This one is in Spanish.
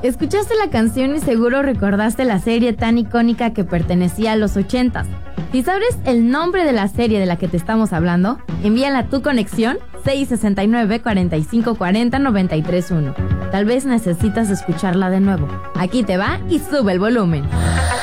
Escuchaste la canción y seguro recordaste la serie tan icónica que pertenecía a los 80s. Si sabes el nombre de la serie de la que te estamos hablando, envíala a tu conexión 669-4540-931. Tal vez necesitas escucharla de nuevo. Aquí te va y sube el volumen.